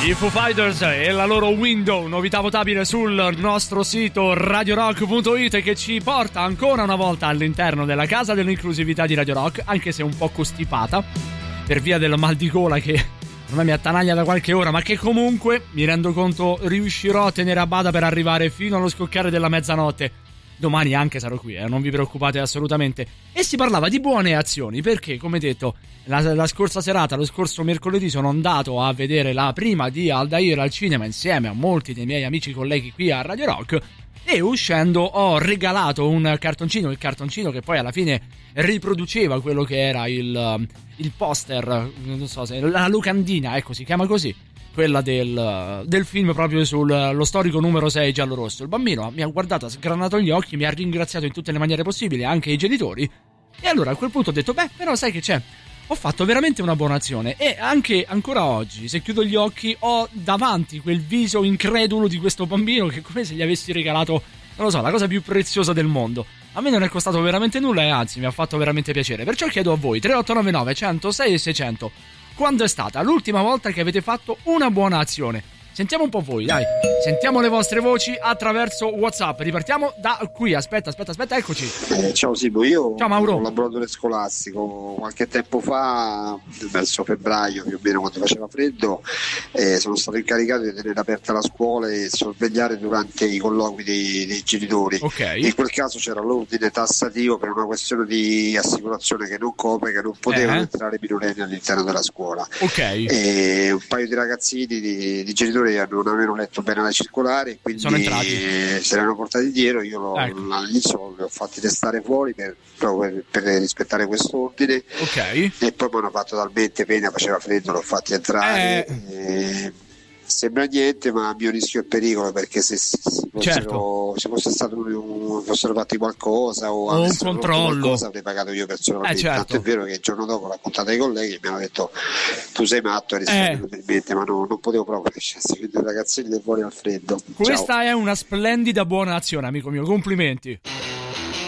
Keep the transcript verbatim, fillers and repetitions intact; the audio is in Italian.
I Foo Fighters e la loro Window, novità votabile sul nostro sito radio rock punto it, che ci porta ancora una volta all'interno della casa dell'inclusività di Radio Rock, anche se un po' costipata per via del mal di gola che a me mi attanaglia da qualche ora, ma che comunque mi rendo conto riuscirò a tenere a bada per arrivare fino allo scoccare della mezzanotte. Domani anche sarò qui, eh, non vi preoccupate assolutamente. E si parlava di buone azioni, perché, come detto, la, la scorsa serata, lo scorso mercoledì, sono andato a vedere la prima di Aldair al cinema insieme a molti dei miei amici colleghi qui a Radio Rock, e uscendo ho regalato un cartoncino, il cartoncino che poi alla fine riproduceva quello che era il, il poster, non so se la locandina, ecco, si chiama così, quella del, del film proprio sullo storico numero sei giallo-rosso. Il bambino mi ha guardato, ha sgranato gli occhi, mi ha ringraziato in tutte le maniere possibili, anche i genitori, e allora a quel punto ho detto, beh, però sai che c'è, ho fatto veramente una buona azione, e anche ancora oggi, se chiudo gli occhi, ho davanti quel viso incredulo di questo bambino che è come se gli avessi regalato, non lo so, la cosa più preziosa del mondo. A me non è costato veramente nulla e anzi mi ha fatto veramente piacere, perciò chiedo a voi tre otto nove nove uno zero sei e seicento: quando è stata l'ultima volta che avete fatto una buona azione? Sentiamo un po' voi, dai. Sentiamo le vostre voci attraverso WhatsApp. Ripartiamo da qui. Aspetta, aspetta, aspetta, eccoci. Eh, ciao Simo, io ciao, Mauro. Ho un collaboratore scolastico. Qualche tempo fa, verso febbraio più o meno, quando faceva freddo, eh, sono stato incaricato di tenere aperta la scuola e sorvegliare durante i colloqui dei, dei genitori. Okay. In quel caso c'era l'ordine tassativo per una questione di assicurazione che non copre, che non potevano eh. entrare minorenni all'interno della scuola. Ok. E un paio di ragazzini di, di genitori non avevano letto bene la circolare, quindi sono entrati. se l'hanno portati dietro. Io l'ho, ecco. all'inizio li ho fatti testare fuori per, per, per rispettare quest'ordine. Ok. E poi mi hanno fatto talmente pena, faceva freddo, l'ho fatti entrare. Eh. E sembra niente, ma a mio rischio e pericolo, perché se si fossero, certo. se fosse stato un, fossero fatti qualcosa o, o un controllo, qualcosa, avrei pagato io personalmente. Eh, certo. Tanto è vero che il giorno dopo l'ho raccontato ai colleghi e mi hanno detto tu sei matto, eri eh. in mente, ma no, non potevo proprio lasciarsi quindi i ragazzini fuori al freddo. Questa Ciao. È una splendida buona azione, amico mio, complimenti.